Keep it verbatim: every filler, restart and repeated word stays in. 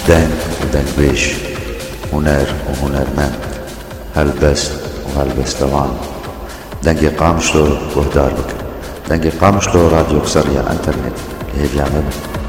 دنگ ودنگويش، هنر وهنرمند، هلبست وهلبستوان. دنگی قامشلو وهدار بك، دنگی قامشلو راديو كسرية انترنت اللي هي